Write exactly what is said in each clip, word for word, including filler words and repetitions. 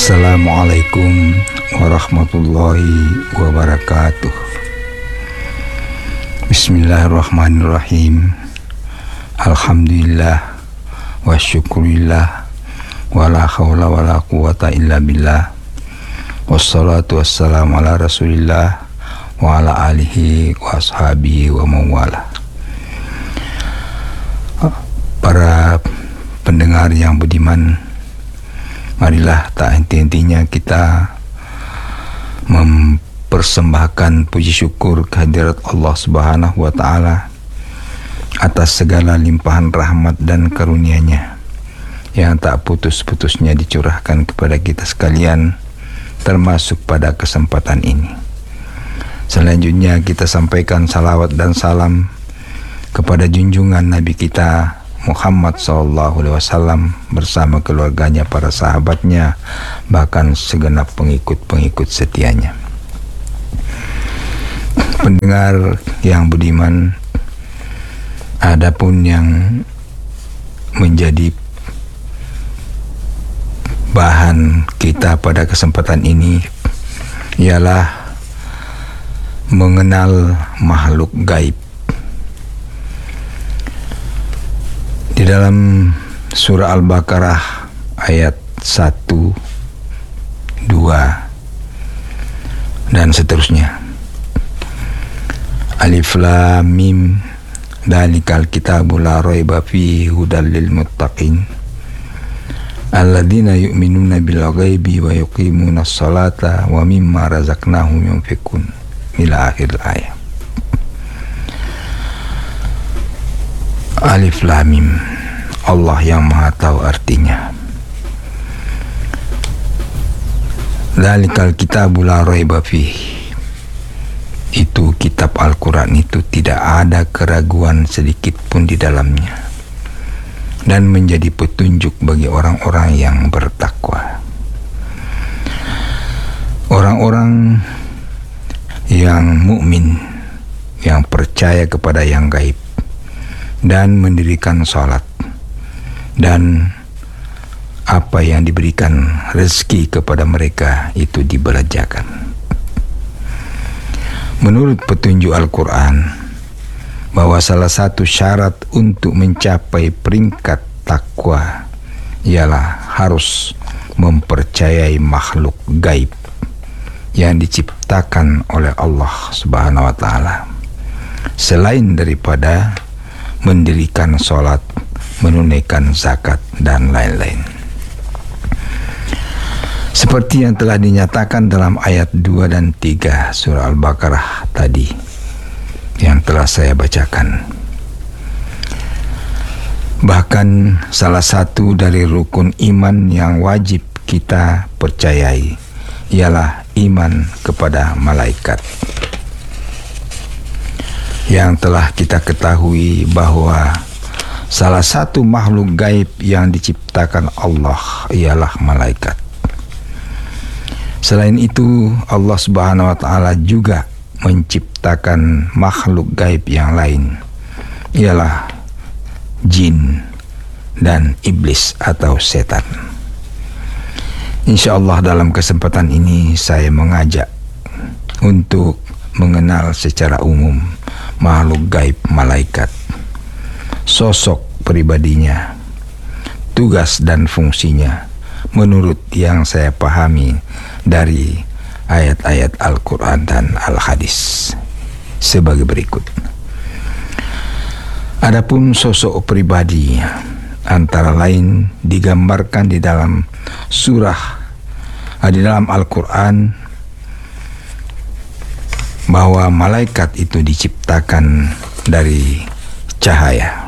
Assalamualaikum warahmatullahi wabarakatuh. Bismillahirrahmanirrahim. Alhamdulillah wa syukurillah wa la hawla wa la quwata illa billah. Wassalatu wassalamu ala rasulillah wa ala alihi wa ashabihi wa mawala. Para pendengar yang budiman, marilah tak henti-hentinya kita mempersembahkan puji syukur kehadirat Allah Subhanahu wa Ta'ala atas segala limpahan rahmat dan karunia-Nya yang tak putus-putusnya dicurahkan kepada kita sekalian, termasuk pada kesempatan ini. Selanjutnya kita sampaikan salawat dan salam kepada junjungan Nabi kita Muhammad sallallahu alaihi wasallam bersama keluarganya, para sahabatnya, bahkan segenap pengikut-pengikut setianya. Pendengar yang budiman, adapun yang menjadi bahan kita pada kesempatan ini ialah mengenal makhluk gaib. Di dalam surah Al-Baqarah ayat satu, dua, dan seterusnya. Alif Lam Mim, Dzalikal kitabu la raiba fihi hudal lil muttaqin alladzina yu'minuna bil ghaibi wa yuqimunas salata wa mimma razaqnahum yunfiqun, ila akhir ayat. Alif Lam Mim, Allah yang Maha Tahu artinya. Dzalikal kitabu la raiba fihi, itu kitab Al-Quran itu tidak ada keraguan sedikit pun di dalamnya, dan menjadi petunjuk bagi orang-orang yang bertakwa. Orang-orang yang mukmin, yang percaya kepada yang gaib dan mendirikan sholat, dan apa yang diberikan rezeki kepada mereka itu dibelanjakan. Menurut petunjuk Al-Quran, bahwa salah satu syarat untuk mencapai peringkat takwa ialah harus mempercayai makhluk gaib yang diciptakan oleh Allah Subhanahu wa Ta'ala, selain daripada mendirikan sholat, menunaikan zakat, dan lain-lain. Seperti yang telah dinyatakan dalam ayat dua dan tiga surah Al-Baqarah tadi yang telah saya bacakan. Bahkan salah satu dari rukun iman yang wajib kita percayai ialah iman kepada malaikat, yang telah kita ketahui bahwa salah satu makhluk gaib yang diciptakan Allah ialah malaikat. Selain itu, Allah Subhanahu wa Ta'ala juga menciptakan makhluk gaib yang lain, ialah jin dan iblis atau setan. Insya Allah dalam kesempatan ini saya mengajak untuk mengenal secara umum makhluk gaib malaikat, sosok pribadinya, tugas dan fungsinya menurut yang saya pahami dari ayat-ayat Al-Quran dan Al-Hadis sebagai berikut. Adapun sosok pribadi antara lain digambarkan di dalam surah di dalam Al-Quran bahwa malaikat itu diciptakan dari cahaya.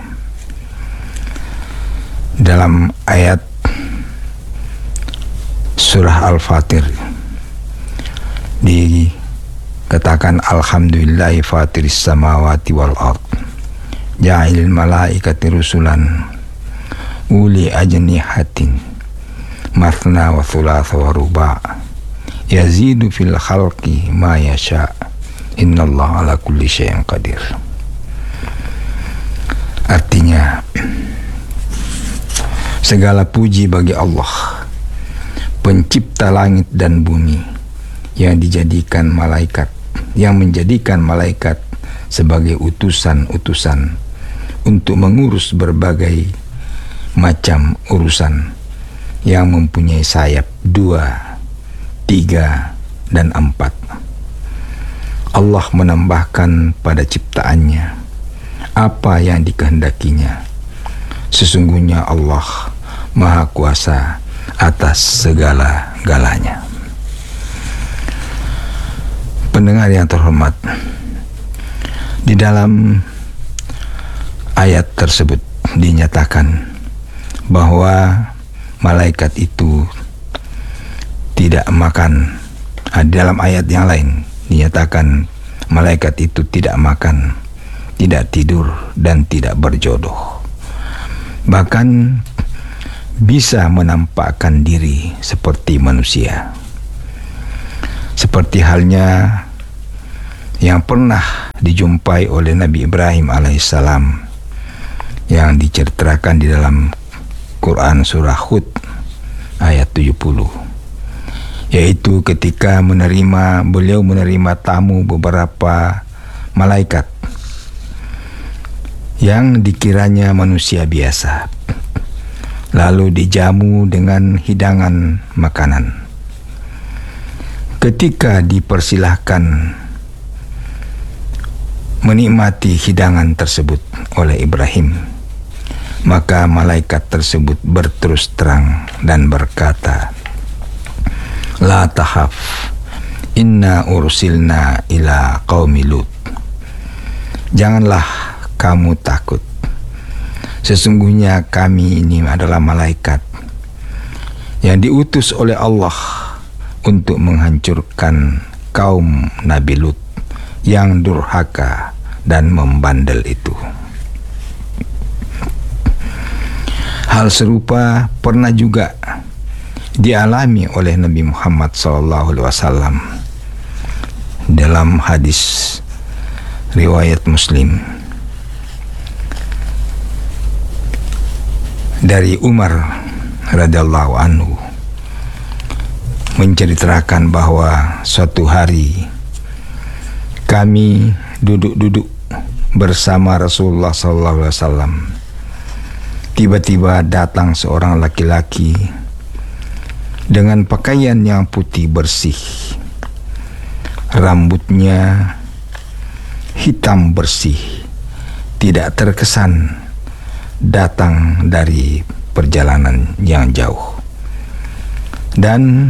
Dalam ayat surah Al-Fatir dikatakan alhamdulillahi fatiris samawati wal ard ja'ilil malaikati rusulan uli ajnihatin mathna wa thulatha wa ruba' yazidu fil khalqi ma yasha' innallaha ala kulli syai'in qadir. Artinya, segala puji bagi Allah, pencipta langit dan bumi, yang dijadikan malaikat, yang menjadikan malaikat sebagai utusan-utusan untuk mengurus berbagai macam urusan, yang mempunyai sayap dua, tiga, dan empat. Allah menambahkan pada ciptaannya apa yang dikehendakinya. Sesungguhnya Allah Maha Kuasa atas segala-galanya. Pendengar yang terhormat, di dalam ayat tersebut dinyatakan bahwa malaikat itu tidak makan. Di dalam ayat yang lain dinyatakan malaikat itu tidak makan, tidak tidur, dan tidak berjodoh. Bahkan bisa menampakkan diri seperti manusia, seperti halnya yang pernah dijumpai oleh Nabi Ibrahim alaihissalam, yang diceritakan di dalam Quran surah Hud ayat tujuh puluh, yaitu ketika menerima beliau menerima tamu beberapa malaikat yang dikiranya manusia biasa, lalu dijamu dengan hidangan makanan. Ketika dipersilahkan menikmati hidangan tersebut oleh Ibrahim, maka malaikat tersebut berterus terang dan berkata, "La tahaf, inna ursilna ila qaumi Lut." Janganlah kamu takut, sesungguhnya kami ini adalah malaikat yang diutus oleh Allah untuk menghancurkan kaum Nabi Lut yang durhaka dan membandel itu. Hal serupa pernah juga dialami oleh Nabi Muhammad sallallahu alaihi wasallam dalam hadis riwayat Muslim dari Umar radhiyallahu anhu, menceritakan bahwa suatu hari kami duduk-duduk bersama Rasulullah sallallahu alaihi wasallam. Tiba-tiba datang seorang laki-laki dengan pakaian yang putih bersih, rambutnya hitam bersih, tidak terkesan datang dari perjalanan yang jauh, dan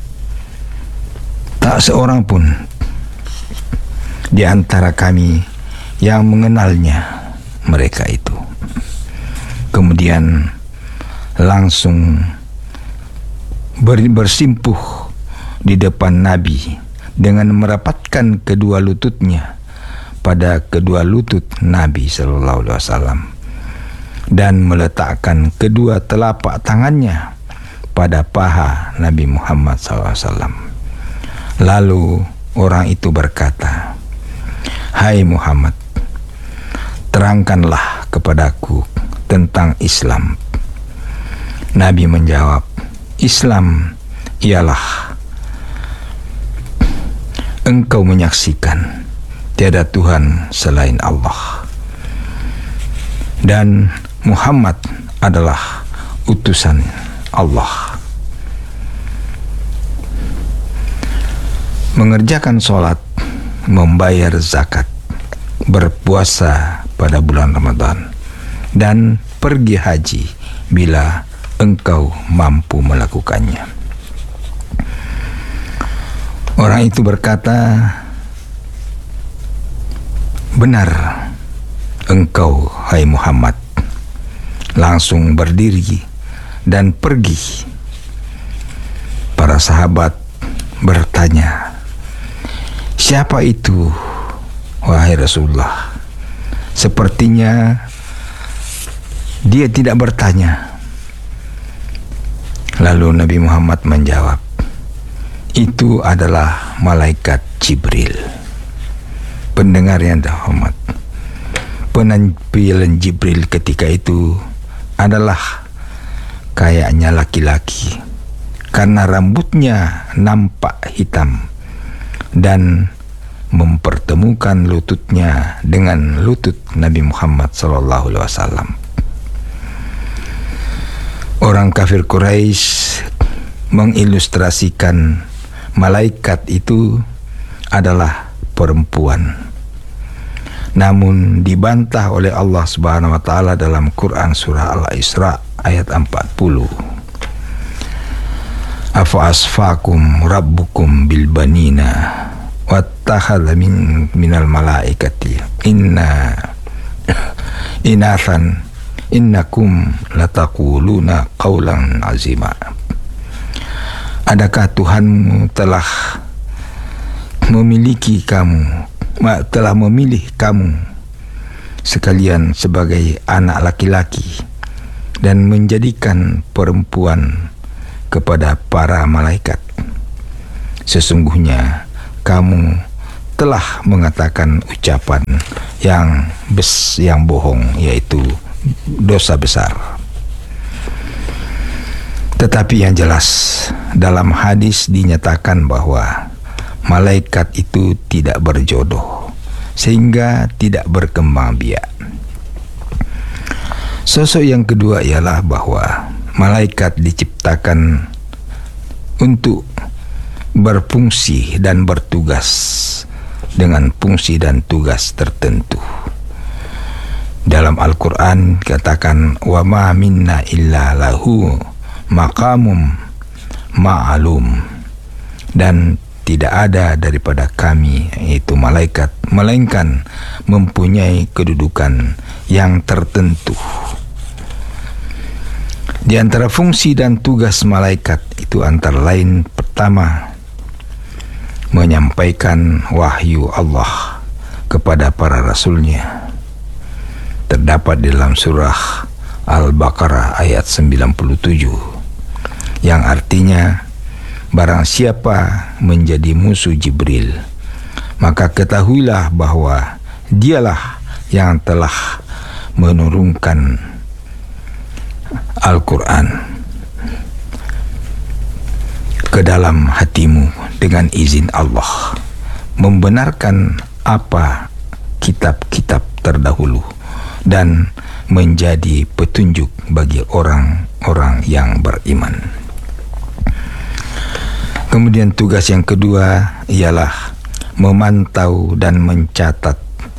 tak seorang pun di antara kami yang mengenalnya mereka itu. Kemudian langsung bersimpuh di depan Nabi dengan merapatkan kedua lututnya pada kedua lutut Nabi sallallahu alaihi wasallam dan meletakkan kedua telapak tangannya pada paha Nabi Muhammad sallallahu alaihi wasallam. Lalu orang itu berkata, "Hai Muhammad, terangkanlah kepadaku tentang Islam." Nabi menjawab, "Islam ialah engkau menyaksikan tiada Tuhan selain Allah, dan Muhammad adalah utusan Allah." Mengerjakan sholat, membayar zakat, berpuasa pada bulan Ramadan, dan pergi haji bila engkau mampu melakukannya. Orang itu berkata, "Benar engkau, hai Muhammad." Langsung berdiri dan pergi. Para sahabat bertanya, "Siapa itu, wahai Rasulullah?" Sepertinya dia tidak bertanya. Lalu Nabi Muhammad menjawab, "Itu adalah malaikat Jibril." Pendengar yang terhormat, penampilan Jibril ketika itu adalah kayaknya laki-laki, karena rambutnya nampak hitam dan mempertemukan lututnya dengan lutut Nabi Muhammad sallallahu alaihi wasallam. Orang kafir Quraisy mengilustrasikan malaikat itu adalah perempuan. Namun dibantah oleh Allah Subhanahu wa taala dalam Quran surah Al-Isra ayat empat puluh. Afa asfakum rabbukum bil banina wattakhadha min minal malaikati inna inathan innakum lataquluna qawlan azima. Adakah Tuhanmu telah memiliki kamu, telah memilih kamu sekalian sebagai anak laki-laki dan menjadikan perempuan kepada para malaikat? Sesungguhnya kamu telah mengatakan ucapan yang bes yang bohong, yaitu dosa besar. Tetapi yang jelas dalam hadis dinyatakan bahwa malaikat itu tidak berjodoh sehingga tidak berkembang biak. Sosok yang kedua ialah bahwa malaikat diciptakan untuk berfungsi dan bertugas dengan fungsi dan tugas tertentu. Dalam Al-Quran katakan, wa ma minna illa lahu maqamum ma'alum, dan tidak ada daripada kami, yaitu malaikat, melainkan mempunyai kedudukan yang tertentu. Di antara fungsi dan tugas malaikat itu antara lain, pertama, menyampaikan wahyu Allah kepada para rasulnya. Terdapat di dalam surah Al-Baqarah ayat sembilan puluh tujuh, yang artinya, barang siapa menjadi musuh Jibril, maka ketahuilah bahwa dialah yang telah menurunkan Al-Quran ke dalam hatimu dengan izin Allah, membenarkan apa kitab-kitab terdahulu dan menjadi petunjuk bagi orang-orang yang beriman. Kemudian tugas yang kedua ialah memantau dan mencatat,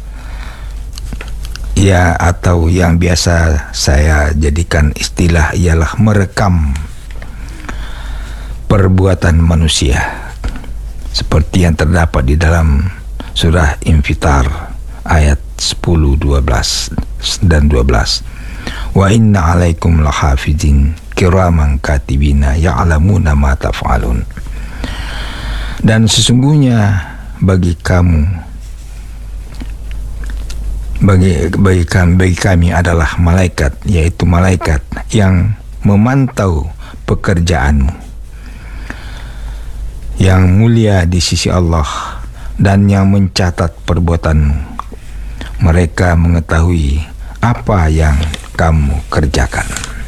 ya, atau yang biasa saya jadikan istilah ialah merekam perbuatan manusia, seperti yang terdapat di dalam surah Infitar ayat sepuluh, dua belas dan dua belas. Wa inna alaikum lahafizin kiraman katibina ya'lamuna ma taf'alun. Dan sesungguhnya bagi kamu bagi bagi kami, bagi kami adalah malaikat, yaitu malaikat yang memantau pekerjaanmu yang mulia di sisi Allah dan yang mencatat perbuatanmu. Mereka mengetahui apa yang kamu kerjakan.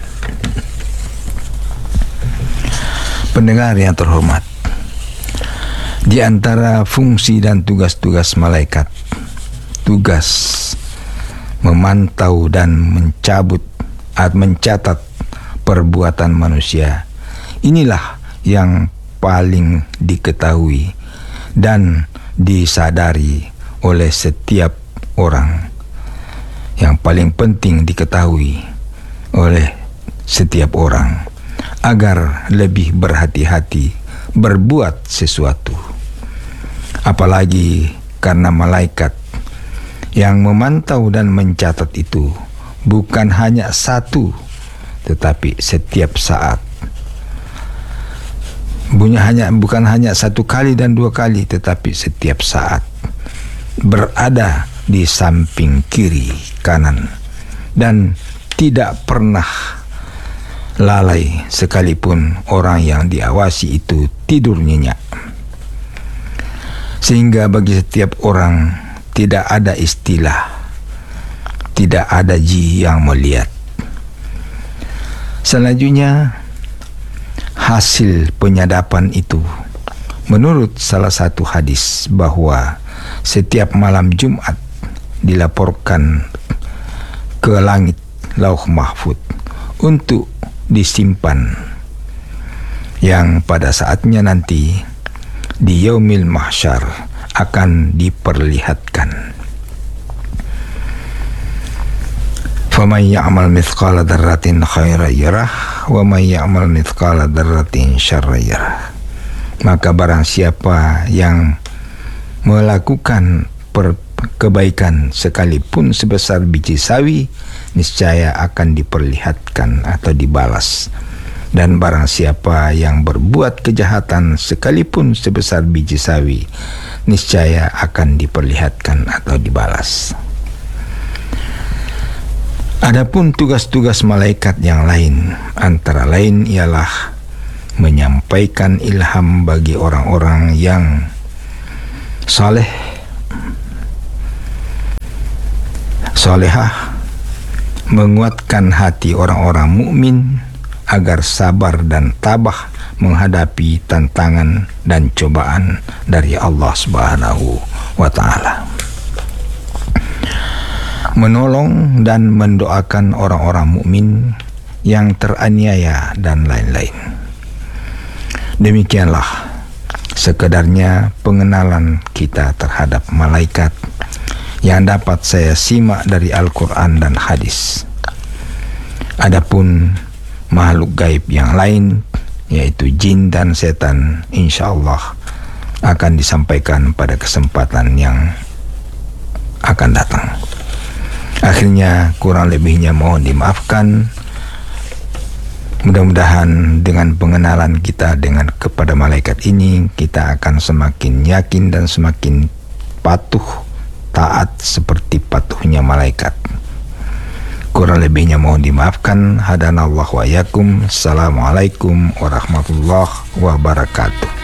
Pendengar yang terhormat, di antara fungsi dan tugas-tugas malaikat, tugas memantau dan mencabut atau mencatat perbuatan manusia, inilah yang paling diketahui dan disadari oleh setiap orang, yang paling penting diketahui oleh setiap orang agar lebih berhati-hati berbuat sesuatu. Apalagi karena malaikat yang memantau dan mencatat itu bukan hanya satu, tetapi setiap saat. Bunya hanya bukan hanya satu kali dan dua kali, tetapi setiap saat berada di samping kiri kanan dan tidak pernah lalai sekalipun orang yang diawasi itu tidur nyenyak. Sehingga bagi setiap orang tidak ada istilah tidak ada ji yang melihat. Selanjutnya hasil penyadapan itu, menurut salah satu hadis bahwa setiap malam Jumat dilaporkan ke langit Lauh Mahfud untuk disimpan, yang pada saatnya nanti di Yaumil Mahsyar akan diperlihatkan. Faman ya'mal mithqala dzarratin khairan yarah wa man ya'mal mithqala dzarratin syarran yarah. Maka barang siapa yang melakukan per kebaikan sekalipun sebesar biji sawi, niscaya akan diperlihatkan atau dibalas. Dan barang siapa yang berbuat kejahatan sekalipun sebesar biji sawi, niscaya akan diperlihatkan atau dibalas. Adapun tugas-tugas malaikat yang lain, antara lain ialah menyampaikan ilham bagi orang-orang yang saleh, salehah, menguatkan hati orang-orang mukmin agar sabar dan tabah menghadapi tantangan dan cobaan dari Allah Subhanahu wa Ta'ala, menolong dan mendoakan orang-orang mukmin yang teraniaya dan lain-lain. Demikianlah sekedarnya pengenalan kita terhadap malaikat yang dapat saya simak dari Al-Quran dan hadis. Adapun makhluk gaib yang lain, yaitu jin dan setan, insya Allah akan disampaikan pada kesempatan yang akan datang. Akhirnya kurang lebihnya mohon dimaafkan. Mudah-mudahan dengan pengenalan kita dengan kepada malaikat ini, kita akan semakin yakin dan semakin patuh taat seperti patuhnya malaikat. Kurang lebihnya mohon dimaafkan. Hadanallahu wa iyyakum. Assalamualaikum warahmatullahi wabarakatuh.